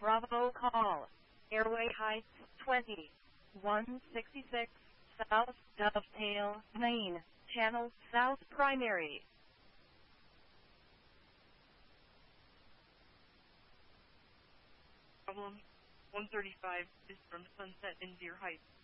Bravo call. Airway Heights 20. 166 South Dovetail, Main. Channel South Primary. Problem 135 is from Sunset in Deer Heights.